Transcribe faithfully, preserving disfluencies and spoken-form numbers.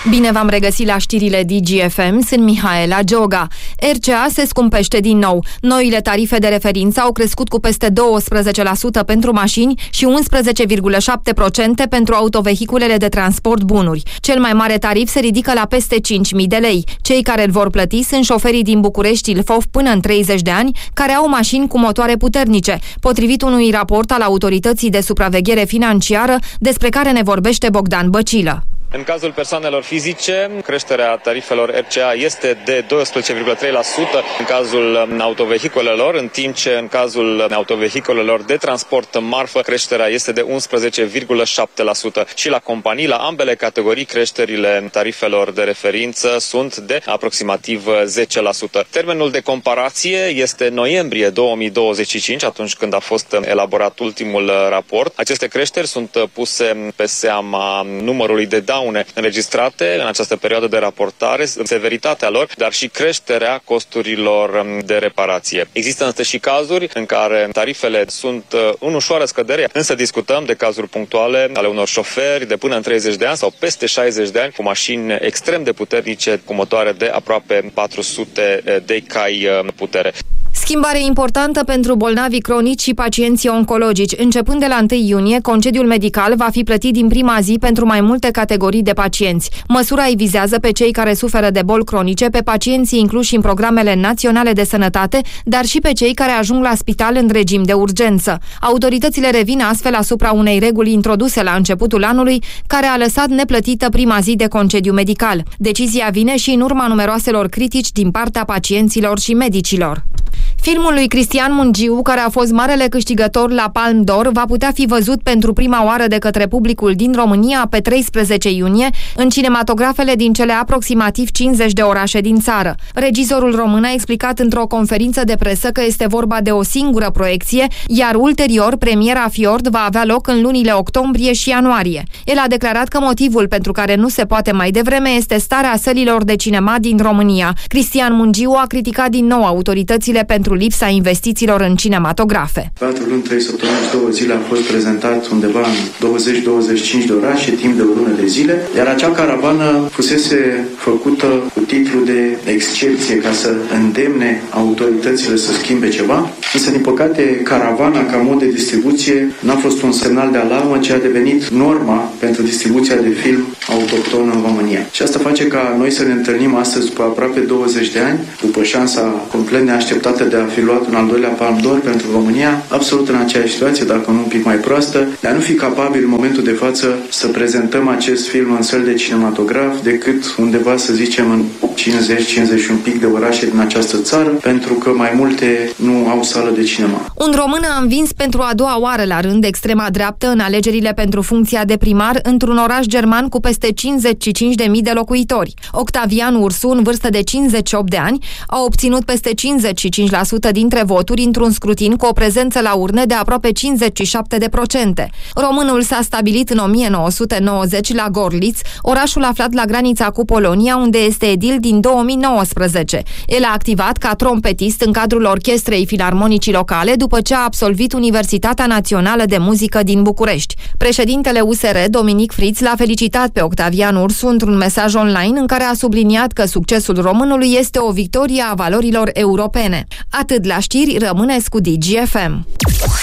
Bine v-am regăsit la știrile D G F M, sunt Mihaela Gioga. R C A se scumpește din nou. Noile tarife de referință au crescut cu peste douăsprezece la sută pentru mașini și unsprezece virgulă șapte la sută pentru autovehiculele de transport bunuri. Cel mai mare tarif se ridică la peste cinci mii de lei. Cei care îl vor plăti sunt șoferii din București Ilfov până în treizeci de ani, care au mașini cu motoare puternice, potrivit unui raport al Autorității de Supraveghere Financiară, despre care ne vorbește Bogdan Băcilă. În cazul persoanelor fizice, creșterea tarifelor R C A este de doisprezece virgulă trei la sută în cazul autovehiculelor, în timp ce în cazul autovehiculelor de transport marfă creșterea este de unsprezece virgulă șapte la sută. Și la companii, la ambele categorii, creșterile tarifelor de referință sunt de aproximativ zece la sută. Termenul de comparație este noiembrie două mii douăzeci și cinci, atunci când a fost elaborat ultimul raport. Aceste creșteri sunt puse pe seama numărului de daune înregistrate în această perioadă de raportare, severitatea lor, dar și creșterea costurilor de reparație. Există însă și cazuri în care tarifele sunt în ușoară scădere, însă discutăm de cazuri punctuale ale unor șoferi de până în treizeci de ani sau peste șaizeci de ani cu mașini extrem de puternice, cu motoare de aproape patru sute de cai putere. Schimbare importantă pentru bolnavii cronici și pacienții oncologici. Începând de la întâi iunie, concediul medical va fi plătit din prima zi pentru mai multe categorii de pacienți. Măsura îi vizează pe cei care suferă de boli cronice, pe pacienții incluși în programele naționale de sănătate, dar și pe cei care ajung la spital în regim de urgență. Autoritățile revin astfel asupra unei reguli introduse la începutul anului, care a lăsat neplătită prima zi de concediu medical. Decizia vine și în urma numeroaselor critici din partea pacienților și medicilor. Filmul lui Cristian Mungiu, care a fost marele câștigător la Palme d'Or, va putea fi văzut pentru prima oară de către publicul din România pe treisprezece iunie în cinematografele din cele aproximativ cincizeci de orașe din țară. Regizorul român a explicat într-o conferință de presă că este vorba de o singură proiecție, iar ulterior premiera Fjord va avea loc în lunile octombrie și ianuarie. El a declarat că motivul pentru care nu se poate mai devreme este starea sălilor de cinema din România. Cristian Mungiu a criticat din nou autoritățile pentru lipsa investițiilor în cinematografe. patru luni, trei săptămâni și două zile a fost prezentat undeva în douăzeci douăzeci și cinci de orașe, timp de o lună de zile, iar acea caravană fusese făcută cu titlu de excepție ca să îndemne autoritățile să schimbe ceva. Însă, din păcate, caravana ca mod de distribuție n-a fost un semnal de alarmă, ci a devenit norma pentru distribuția de film autohton în România. Și asta face ca noi să ne întâlnim astăzi, după aproape douăzeci de ani, după șansa complet neașteptată de a fi luat un al doilea Palme d'Or pentru România, absolut în aceeași situație, dacă nu un pic mai proastă, de a nu fi capabil în momentul de față să prezentăm acest film în săli de cinematograf, decât undeva, să zicem, în cincizeci cincizeci și un pic de orașe din această țară, pentru că mai multe nu au sală de cinema. Un român a învins pentru a doua oară la rând extrema dreaptă în alegerile pentru funcția de primar într-un oraș german cu peste cincizeci și cinci de mii de locuitori. Octavian Ursu, în vârstă de cincizeci și opt de ani, a obținut peste cincizeci și cinci la sută dintre voturi într-un scrutin cu o prezență la urne de aproape cincizeci și șapte la sută. Românul s-a stabilit în o mie nouă sute nouăzeci la Gorliț, orașul aflat la granița cu Polonia, unde este edil din două mii nouăsprezece. El a activat ca trompetist în cadrul Orchestrei Filarmonicii Locale după ce a absolvit Universitatea Națională de Muzică din București. Președintele U S R, Dominic Friț, l-a felicitat pe Octavian Ursu într-un mesaj online în care a subliniat că succesul românului este o victorie a valorilor europene. Atât la știri, rămâneți cu D G F M.